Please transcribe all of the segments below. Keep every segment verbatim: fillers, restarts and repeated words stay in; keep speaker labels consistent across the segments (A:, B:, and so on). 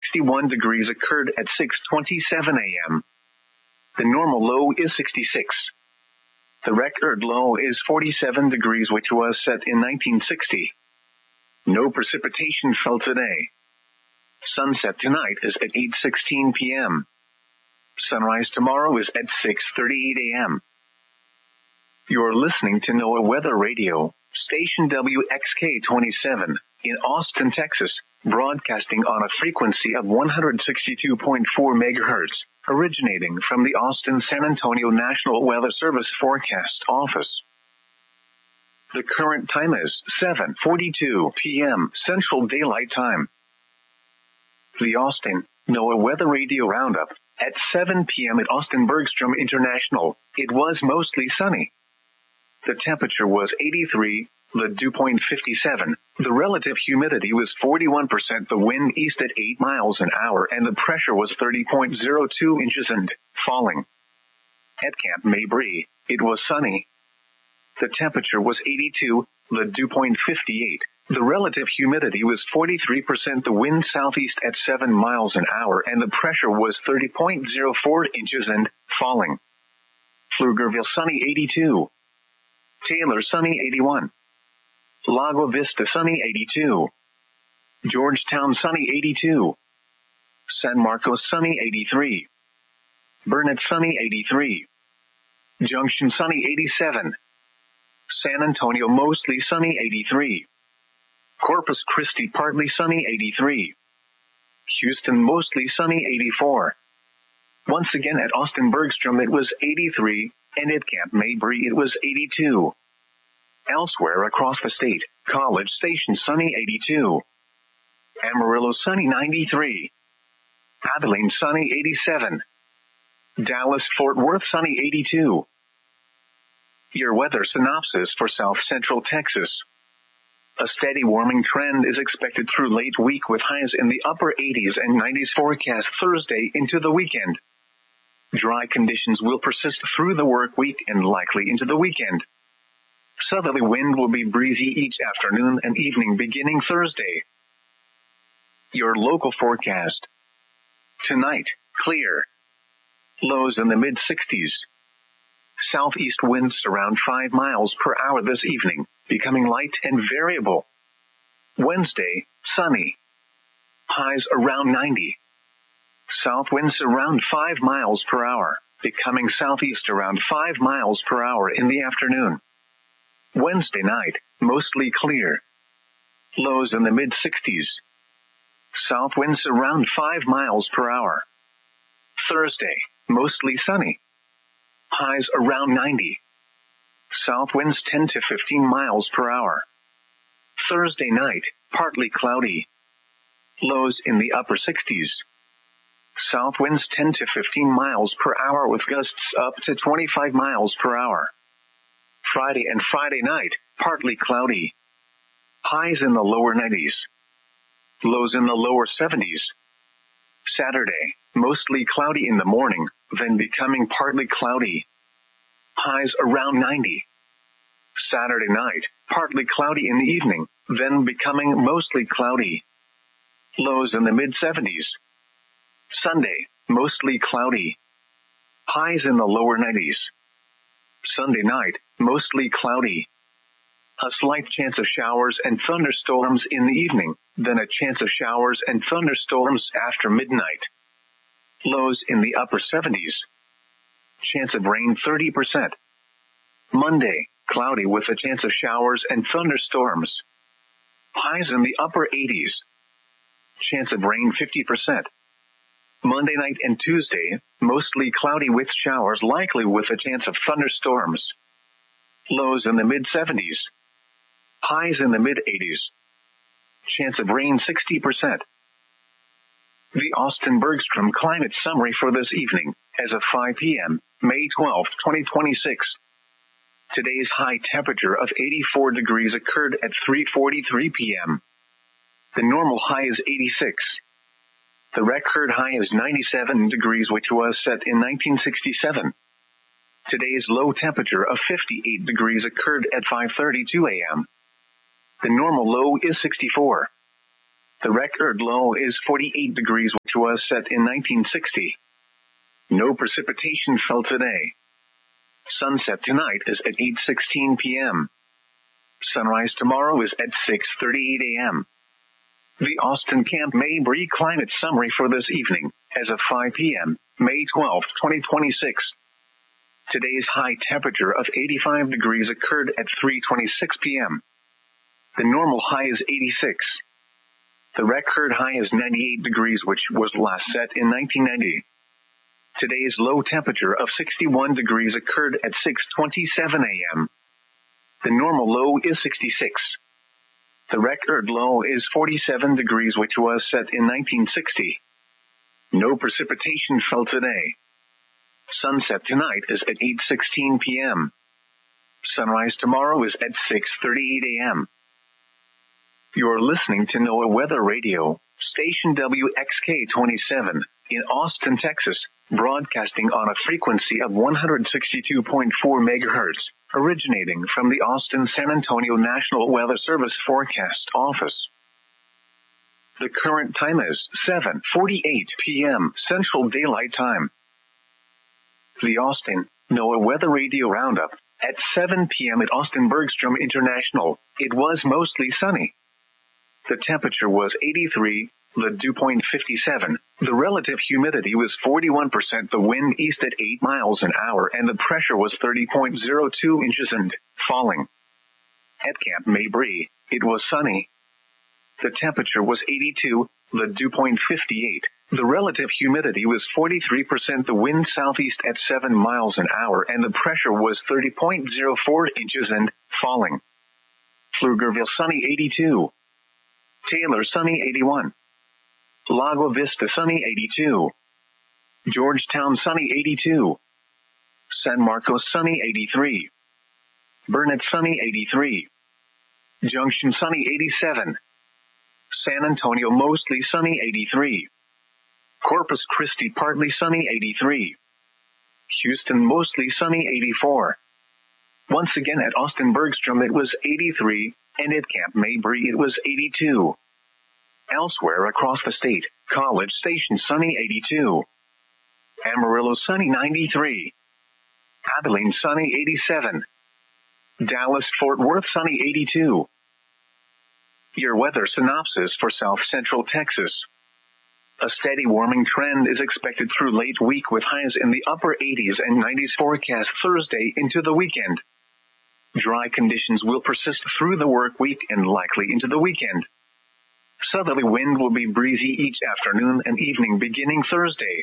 A: sixty-one degrees occurred at six twenty-seven a.m. The normal low is sixty-six. The record low is forty-seven degrees, which was set in nineteen sixty. No precipitation fell today. Sunset tonight is at eight sixteen p.m. Sunrise tomorrow is at six thirty-eight a.m. You're listening to NOAA Weather Radio, station W X K twenty-seven, in Austin, Texas, broadcasting on a frequency of one hundred sixty-two point four megahertz, originating from the Austin-San Antonio National Weather Service Forecast Office. The current time is seven forty-two p.m. Central Daylight Time. The Austin NOAA Weather Radio Roundup. At seven p.m. at Austin Bergstrom International, it was mostly sunny. The temperature was eighty-three, the dew point fifty-seven, the relative humidity was forty-one percent, the wind east at eight miles an hour, and the pressure was thirty point zero two inches and falling. At Camp Mabry, it was sunny. The temperature was eighty-two, the dew point fifty-eight, the relative humidity was forty-three percent, the wind southeast at seven miles an hour, and the pressure was thirty point zero four inches and falling. Pflugerville sunny eighty-two. Taylor sunny eighty-one. Lago Vista sunny eighty-two. Georgetown sunny eighty-two. San Marcos sunny eighty-three. Burnett sunny eighty-three. Junction sunny eighty-seven. San Antonio mostly sunny eighty-three. Corpus Christi partly sunny eighty-three. Houston mostly sunny eighty-four. Once again at Austin Bergstrom it was eighty-three, and at Camp Mabry it was eighty-two. Elsewhere across the state, College Station sunny eighty-two. Amarillo sunny ninety-three. Abilene sunny eighty-seven. Dallas Fort Worth sunny eighty-two. Your weather synopsis for South Central Texas. A steady warming trend is expected through late week with highs in the upper eighties and nineties forecast Thursday into the weekend. Dry conditions will persist through the work week and likely into the weekend. Southerly wind will be breezy each afternoon and evening beginning Thursday. Your local forecast. Tonight, clear. Lows in the mid sixties. Southeast winds around five miles per hour this evening, becoming light and variable. Wednesday, sunny. Highs around ninety. South winds around five miles per hour, becoming southeast around five miles per hour in the afternoon. Wednesday night, mostly clear. Lows in the mid sixties. South winds around five miles per hour. Thursday, mostly sunny. Highs around ninety. South winds ten to fifteen miles per hour. Thursday night, partly cloudy. Lows in the upper sixties. South winds ten to fifteen miles per hour with gusts up to twenty-five miles per hour. Friday and Friday night, partly cloudy. Highs in the lower nineties. Lows in the lower seventies. Saturday, mostly cloudy in the morning, then becoming partly cloudy. Highs around ninety. Saturday night, partly cloudy in the evening, then becoming mostly cloudy. Lows in the mid seventies. Sunday, mostly cloudy. Highs in the lower nineties. Sunday night, mostly cloudy. A slight chance of showers and thunderstorms in the evening, then a chance of showers and thunderstorms after midnight. Lows in the upper seventies. Chance of rain thirty percent. Monday, cloudy with a chance of showers and thunderstorms. Highs in the upper eighties. Chance of rain fifty percent. Monday night and Tuesday, mostly cloudy with showers likely with a chance of thunderstorms. Lows in the mid seventies. Highs in the mid eighties. Chance of rain sixty percent. The Austin Bergstrom Climate Summary for this evening, as of five p.m., May twelfth, twenty twenty-six. Today's high temperature of eighty-four degrees occurred at three forty-three p.m. The normal high is eighty-six. The record high is ninety-seven degrees, which was set in nineteen sixty-seven. Today's low temperature of fifty-eight degrees occurred at five thirty-two a.m. The normal low is sixty-four. The record low is forty-eight degrees, which was set in nineteen sixty. No precipitation fell today. Sunset tonight is at eight sixteen p.m. Sunrise tomorrow is at six thirty-eight a.m. The Austin Camp Mabry climate summary for this evening, as of five p.m., May twelfth, twenty twenty-six. Today's high temperature of eighty-five degrees occurred at three twenty-six p.m. The normal high is eighty-six. The record high is ninety-eight degrees, which was last set in nineteen ninety. Today's low temperature of sixty-one degrees occurred at six twenty-seven a.m. The normal low is sixty-six. The record low is forty-seven degrees, which was set in nineteen sixty. No precipitation fell today. Sunset tonight is at eight sixteen p.m. Sunrise tomorrow is at six thirty-eight a.m. You're listening to NOAA Weather Radio, station W X K twenty-seven, in Austin, Texas, broadcasting on a frequency of one hundred sixty-two point four megahertz, originating from the Austin-San Antonio National Weather Service Forecast Office. The current time is seven forty-eight p.m. Central Daylight Time. The Austin NOAA Weather Radio Roundup. At seven p.m. at Austin Bergstrom International, it was mostly sunny. The temperature was eighty-three, the dew point fifty-seven, the relative humidity was forty-one percent, the wind east at eight miles an hour, and the pressure was thirty point zero two inches and falling. At Camp Mabry, it was sunny. The temperature was eighty-two, the dew point fifty-eight, the relative humidity was forty-three percent, the wind southeast at seven miles an hour, and the pressure was thirty point zero four inches and falling. Pflugerville sunny eighty-two. Taylor sunny eighty-one. Lago Vista sunny eighty-two. Georgetown sunny eighty-two. San Marcos sunny eighty-three. Burnett sunny eighty-three. Junction sunny eighty-seven. San Antonio mostly sunny eighty-three. Corpus Christi partly sunny eighty-three. Houston mostly sunny eighty-four. Once again at Austin Bergstrom it was eighty-three, and at Camp Mabry it was eighty-two. Elsewhere across the state, College Station sunny eighty-two. Amarillo sunny ninety-three. Abilene sunny eighty-seven. Dallas Fort Worth sunny eighty-two. Your weather synopsis for South Central Texas. A steady warming trend is expected through late week with highs in the upper eighties and nineties forecast Thursday into the weekend. Dry conditions will persist through the work week and likely into the weekend. Southerly wind will be breezy each afternoon and evening beginning Thursday.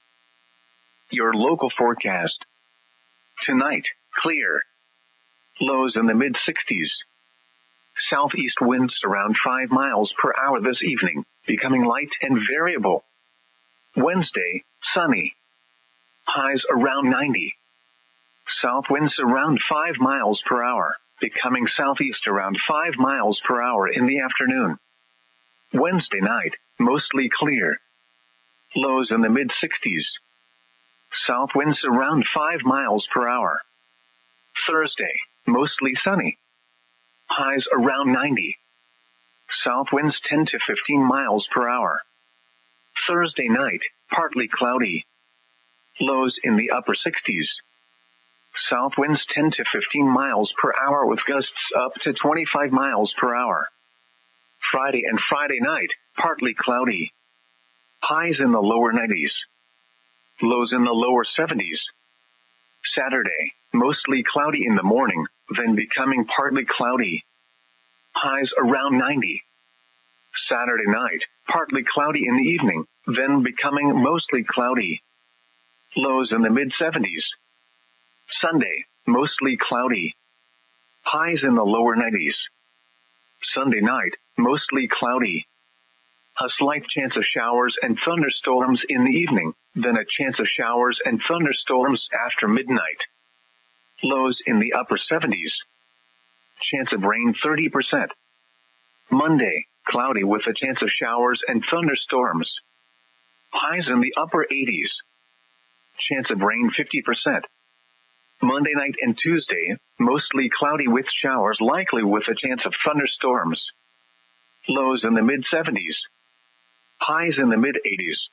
A: Your local forecast. Tonight, clear. Lows in the mid sixties. Southeast winds around five miles per hour this evening, becoming light and variable. Wednesday, sunny. Highs around ninety. South winds around five miles per hour, becoming southeast around five miles per hour in the afternoon. Wednesday night, mostly clear. Lows in the mid sixties. South winds around five miles per hour. Thursday, mostly sunny. Highs around ninety. South winds ten to fifteen miles per hour. Thursday night, partly cloudy. Lows in the upper sixties. South winds ten to fifteen miles per hour with gusts up to twenty-five miles per hour. Friday and Friday night, partly cloudy. Highs in the lower nineties. Lows in the lower seventies. Saturday, mostly cloudy in the morning, then becoming partly cloudy. Highs around ninety. Saturday night, partly cloudy in the evening, then becoming mostly cloudy. Lows in the mid seventies. Sunday, mostly cloudy. Highs in the lower nineties. Sunday night, mostly cloudy. A slight chance of showers and thunderstorms in the evening, then a chance of showers and thunderstorms after midnight. Lows in the upper seventies. Chance of rain thirty percent. Monday, cloudy with a chance of showers and thunderstorms. Highs in the upper eighties. Chance of rain fifty percent. Monday night and Tuesday, mostly cloudy with showers likely with a chance of thunderstorms. Lows in the mid seventies. Highs in the mid eighties.